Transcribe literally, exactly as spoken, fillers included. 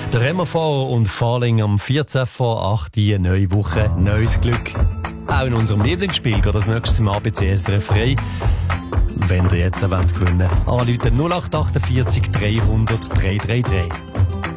Der Remo vor und Falling am vierzehn vor acht, eine neue Woche, neues Glück. Auch in unserem Lieblingsspiel geht das nächste Mal A B C S R F drei. Wenn ihr jetzt gewinnen wollt, anrufen null acht acht vier dreihundert dreihundertdreiunddreißig.